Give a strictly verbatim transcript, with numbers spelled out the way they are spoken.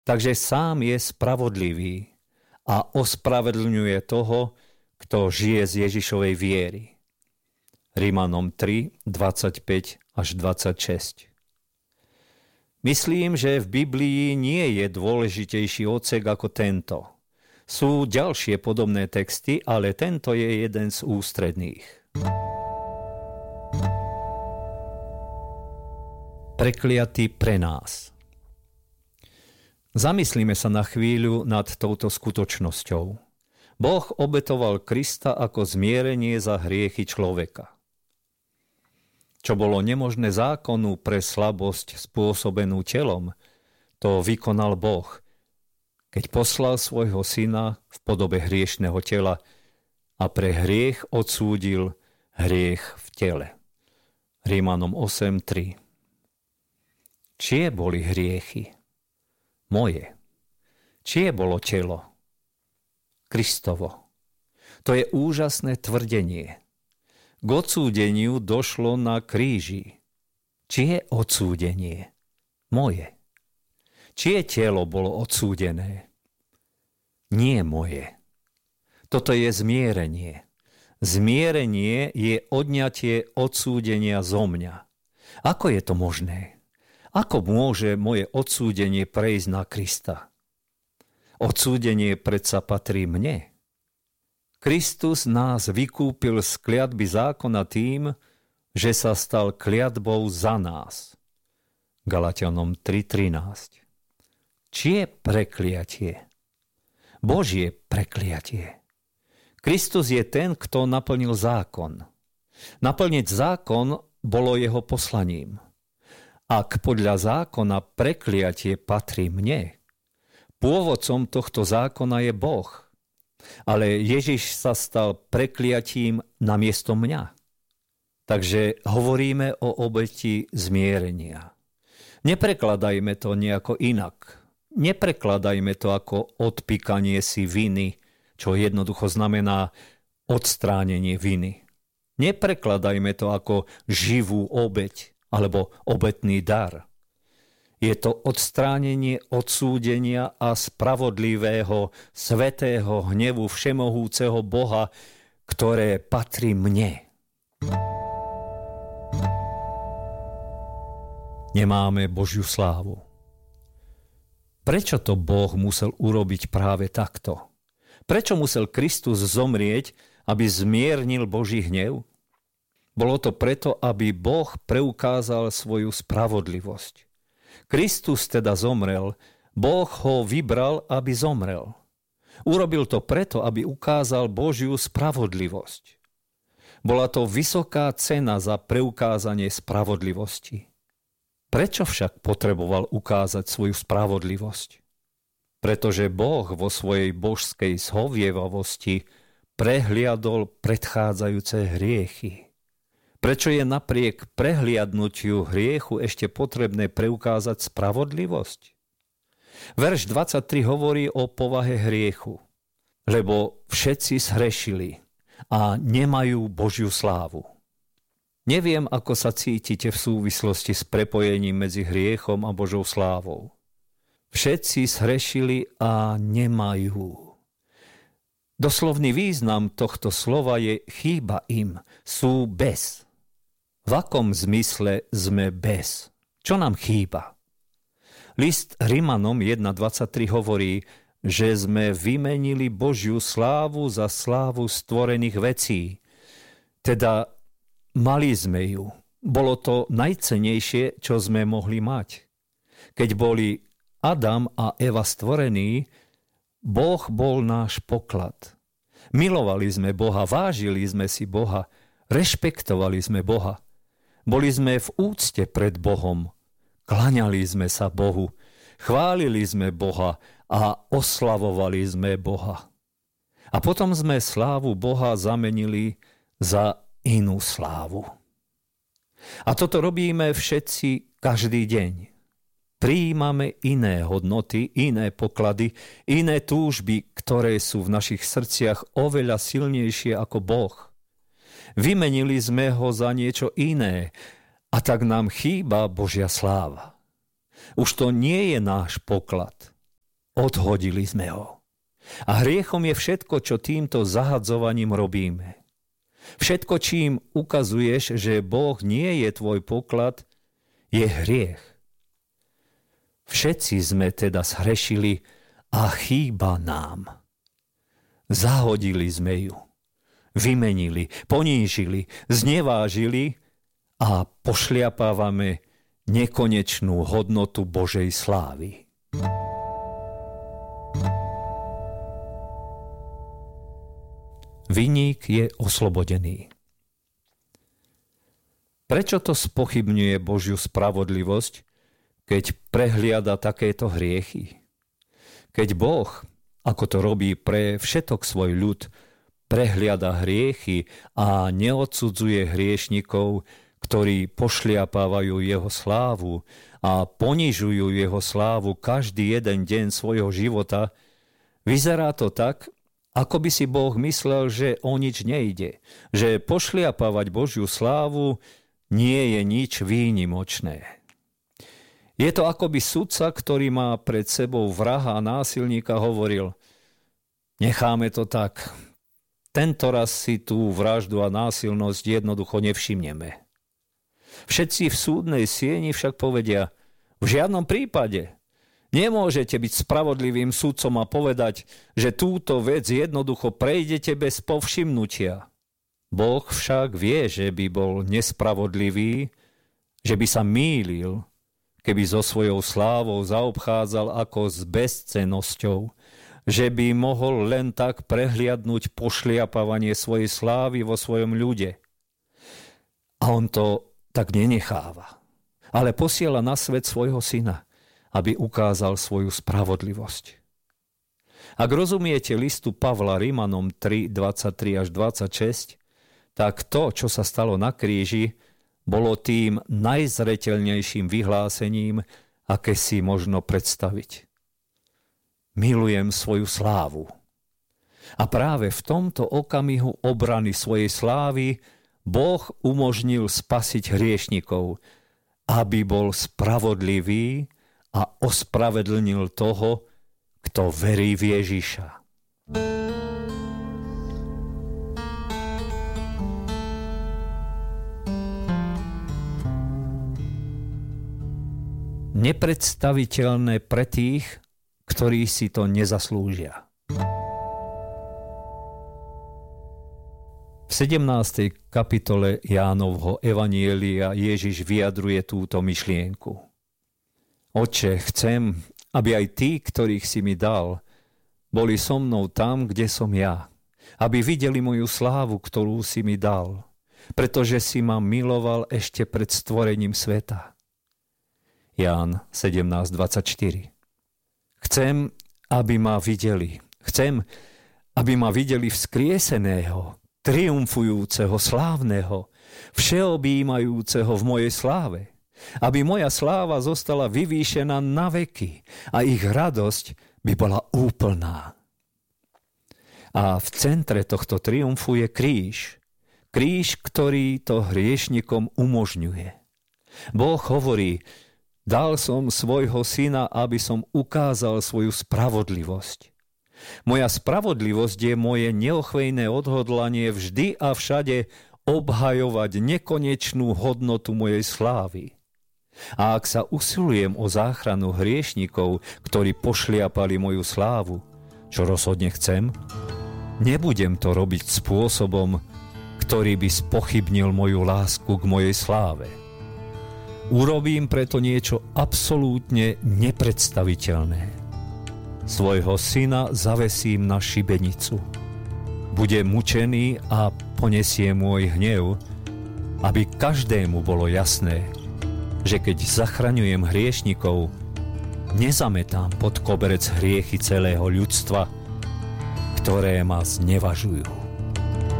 Takže sám je spravodlivý a ospravedlňuje toho, kto žije z Ježišovej viery. Rimanom tri, dvadsaťpäť až dvadsaťšesť. Myslím, že v Biblii nie je dôležitejší odsek ako tento. Sú ďalšie podobné texty, ale tento je jeden z ústredných. Prekliaty pre nás. Zamyslíme sa na chvíľu nad touto skutočnosťou. Boh obetoval Krista ako zmierenie za hriechy človeka. Čo bolo nemožné zákonu pre slabosť spôsobenú telom, to vykonal Boh, keď poslal svojho syna v podobe hriešneho tela a pre hriech odsúdil hriech v tele. Rimanom osem tri. Čie boli hriechy? Moje. Čie bolo telo? Kristovo. To je úžasné tvrdenie. K odsúdeniu došlo na kríži. Čie odsúdenie? Moje. Čie telo bolo odsúdené? Nie moje. Toto je zmierenie. Zmierenie je odňatie odsúdenia zo mňa. Ako je to možné? Ako môže moje odsúdenie prejsť na Krista? Odsúdenie predsa patrí mne. Kristus nás vykúpil z kliatby zákona tým, že sa stal kliatbou za nás. Galatianom tri trinásť. Čie prekliatie? Božie prekliatie. Kristus je ten, kto naplnil zákon. Naplniť zákon bolo jeho poslaním. Ak podľa zákona prekliatie patrí mne, pôvodcom tohto zákona je Boh. Ale Ježiš sa stal prekliatím namiesto mňa. Takže hovoríme o obeti zmierenia. Neprekladajme to nejako inak. Neprekladajme to ako odpíkanie si viny, čo jednoducho znamená odstránenie viny. Neprekladajme to ako živú obeť alebo obetný dar. Je to odstránenie odsúdenia a spravodlivého, svätého hnevu všemohúceho Boha, ktoré patrí mne. Nemáme Božiu slávu. Prečo to Boh musel urobiť práve takto? Prečo musel Kristus zomrieť, aby zmiernil Boží hnev? Bolo to preto, aby Boh preukázal svoju spravodlivosť. Kristus teda zomrel, Boh ho vybral, aby zomrel. Urobil to preto, aby ukázal Božiu spravodlivosť. Bola to vysoká cena za preukázanie spravodlivosti. Prečo však potreboval ukázať svoju spravodlivosť? Pretože Boh vo svojej božskej zhovievavosti prehliadol predchádzajúce hriechy. Prečo je napriek prehliadnutiu hriechu ešte potrebné preukázať spravodlivosť? Verš dvadsaťtri hovorí o povahe hriechu. Lebo všetci zhrešili a nemajú Božiu slávu. Neviem, ako sa cítite v súvislosti s prepojením medzi hriechom a Božou slávou. Všetci zhrešili a nemajú. Doslovný význam tohto slova je chýba im, sú bez. V akom zmysle sme bez? Čo nám chýba? List Rimanom jedna dvadsaťtri hovorí, že sme vymenili Božiu slávu za slávu stvorených vecí. Teda mali sme ju. Bolo to najcennejšie, čo sme mohli mať. Keď boli Adam a Eva stvorení, Boh bol náš poklad. Milovali sme Boha, vážili sme si Boha, rešpektovali sme Boha. Boli sme v úcte pred Bohom, klaňali sme sa Bohu, chválili sme Boha a oslavovali sme Boha. A potom sme slávu Boha zamenili za inú slávu. A toto robíme všetci každý deň. Prijímame iné hodnoty, iné poklady, iné túžby, ktoré sú v našich srdciach oveľa silnejšie ako Boh. Vymenili sme ho za niečo iné a tak nám chýba Božia sláva. Už to nie je náš poklad. odhodili sme ho. A hriechom je všetko, čo týmto zahadzovaním robíme. Všetko, čím ukazuješ, že Boh nie je tvoj poklad, je hriech. Všetci sme teda zhrešili a chýba nám. Zahodili sme ju, vymenili, ponížili, znevážili a pošliapávame nekonečnú hodnotu Božej slávy. Vinník je oslobodený. Prečo to spochybňuje Božiu spravodlivosť, keď prehliada takéto hriechy? Keď Boh, ako to robí pre všetok svoj ľud, prehliada hriechy a neodsudzuje hriešnikov, ktorí pošliapávajú jeho slávu a ponižujú jeho slávu každý jeden deň svojho života, vyzerá to tak, ako by si Boh myslel, že o nič nejde, že pošliapávať Božiu slávu nie je nič výnimočné. Je to akoby sudca, ktorý má pred sebou vraha a násilníka, hovoril: necháme to tak, tento raz si tú vraždu a násilnosť jednoducho nevšimneme. Všetci v súdnej sieni však povedia: v žiadnom prípade. Nemôžete byť spravodlivým sudcom a povedať, že túto vec jednoducho prejdete bez povšimnutia. Boh však vie, že by bol nespravodlivý, že by sa mýlil, keby so svojou slávou zaobchádzal ako s bezcennosťou, že by mohol len tak prehliadnúť pošliapávanie svojej slávy vo svojom ľude. A on to tak nenecháva, ale posiela na svet svojho syna, aby ukázal svoju spravodlivosť. Ak rozumiete listu Pavla Rimanom tri, dvadsaťtri až dvadsaťšesť, tak to, čo sa stalo na kríži, bolo tým najzreteľnejším vyhlásením, aké si možno predstaviť. Milujem svoju slávu. A práve v tomto okamihu obrany svojej slávy Boh umožnil spasiť hriešnikov, aby bol spravodlivý a ospravedlnil toho, kto verí v Ježiša. Nepredstaviteľné pre tých, ktorí si to nezaslúžia. V sedemnástej kapitole Jánovho evanjelia Ježiš vyjadruje túto myšlienku. Oče, chcem, aby aj tí, ktorých si mi dal, boli so mnou tam, kde som ja, aby videli moju slávu, ktorú si mi dal, pretože si ma miloval ešte pred stvorením sveta. Ján sedemnásť dvadsaťštyri. Chcem, aby ma videli. Chcem, aby ma videli vzkrieseného, triumfujúceho, slávneho, všeobjímajúceho v mojej sláve. Aby moja sláva zostala vyvýšená na veky a ich radosť by bola úplná. A v centre tohto triumfu je kríž. Kríž, ktorý to hriešnikom umožňuje. Boh hovorí: dal som svojho syna, aby som ukázal svoju spravodlivosť. Moja spravodlivosť je moje neochvejné odhodlanie vždy a všade obhajovať nekonečnú hodnotu mojej slávy. A ak sa usilujem o záchranu hriešnikov, ktorí pošliapali moju slávu, čo rozhodne chcem, nebudem to robiť spôsobom, ktorý by spochybnil moju lásku k mojej sláve. Urobím preto niečo absolútne nepredstaviteľné. Svojho syna zavesím na šibenicu. Bude mučený a ponesie môj hnev, aby každému bolo jasné, že keď zachraňujem hriešnikov, nezametám pod koberec hriechy celého ľudstva, ktoré ma znevažujú.